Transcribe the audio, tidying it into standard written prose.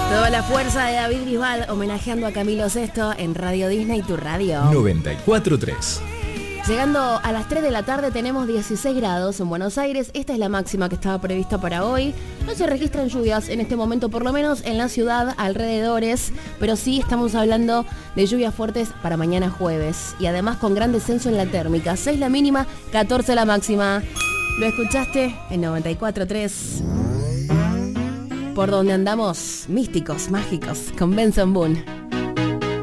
Toda la fuerza de David Bisbal homenajeando a Camilo Sesto en Radio Disney, tu radio. 94.3. Llegando a las 3 de la tarde tenemos 16 grados en Buenos Aires. Esta es la máxima que estaba prevista para hoy. No se registran lluvias en este momento, por lo menos en la ciudad, alrededores, pero sí estamos hablando de lluvias fuertes para mañana jueves. Y además con gran descenso en la térmica. 6 la mínima, 14 la máxima. ¿Lo escuchaste? En 94.3. Por donde andamos, místicos, mágicos, con Benson Boone.